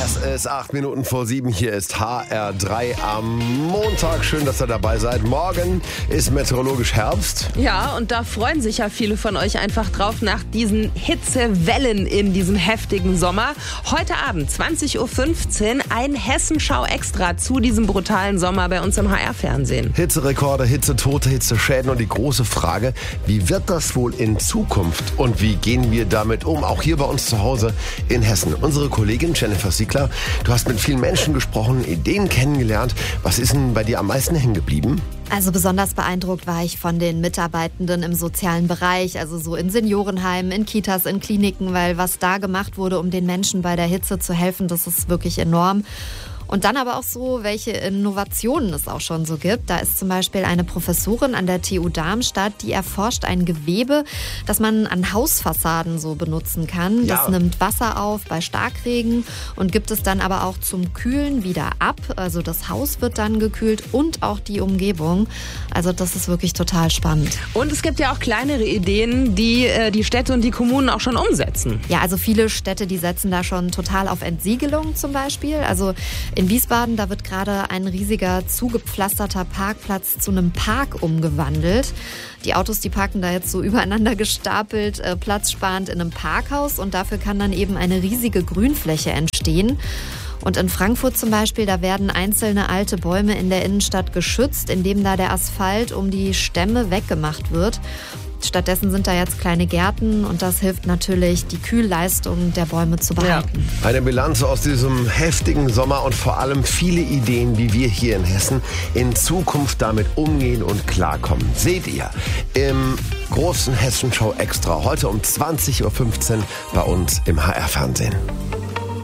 Es ist 8 Minuten vor 7. Hier ist HR3 am Montag. Schön, dass ihr dabei seid. Morgen ist meteorologisch Herbst. Ja, und da freuen sich ja viele von euch einfach drauf nach diesen Hitzewellen in diesem heftigen Sommer. Heute Abend, 20.15 Uhr, ein Hessenschau extra zu diesem brutalen Sommer bei uns im HR-Fernsehen. Hitzerekorde, Hitzetote, Hitzeschäden und die große Frage, wie wird das wohl in Zukunft und wie gehen wir damit um? Auch hier bei uns zu Hause in Hessen. Unsere Kollegin Jennifer Siegler, du hast mit vielen Menschen gesprochen, Ideen kennengelernt. Was ist denn bei dir am meisten hängen geblieben? Also besonders beeindruckt war ich von den Mitarbeitenden im sozialen Bereich, also so in Seniorenheimen, in Kitas, in Kliniken, weil was da gemacht wurde, um den Menschen bei der Hitze zu helfen, das ist wirklich enorm. Und dann aber auch so, welche Innovationen es auch schon so gibt. Da ist zum Beispiel eine Professorin an der TU Darmstadt, die erforscht ein Gewebe, das man an Hausfassaden so benutzen kann. Ja. Das nimmt Wasser auf bei Starkregen und gibt es dann aber auch zum Kühlen wieder ab. Also das Haus wird dann gekühlt und auch die Umgebung. Also das ist wirklich total spannend. Und es gibt ja auch kleinere Ideen, die die Städte und die Kommunen auch schon umsetzen. Ja, also viele Städte, die setzen da schon total auf Entsiegelung zum Beispiel. Also in Wiesbaden, da wird gerade ein riesiger zugepflasterter Parkplatz zu einem Park umgewandelt. Die Autos, die parken da jetzt so übereinander gestapelt, platzsparend in einem Parkhaus und dafür kann dann eben eine riesige Grünfläche entstehen. Und in Frankfurt zum Beispiel, da werden einzelne alte Bäume in der Innenstadt geschützt, indem da der Asphalt um die Stämme weggemacht wird. Stattdessen sind da jetzt kleine Gärten und das hilft natürlich, die Kühlleistung der Bäume zu behalten. Ja. Eine Bilanz aus diesem heftigen Sommer und vor allem viele Ideen, wie wir hier in Hessen in Zukunft damit umgehen und klarkommen. Seht ihr im großen Hessenschau Extra heute um 20.15 Uhr bei uns im HR-Fernsehen.